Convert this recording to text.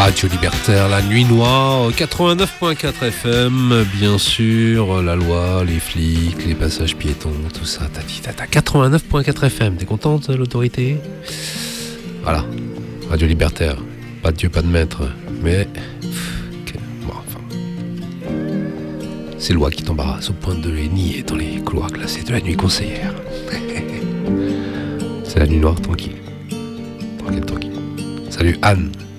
Radio Libertaire, la nuit noire, 89.4 FM, bien sûr, la loi, les flics, les passages piétons, tout ça, t'as 89.4 FM, t'es contente, l'autorité? Voilà, Radio Libertaire, pas de Dieu, pas de maître, mais... Bon, enfin... Ces lois qui t'embarrassent au point de les nier dans les couloirs glacés de la nuit conseillère. C'est la nuit noire, tranquille. Tranquille. Salut Anne.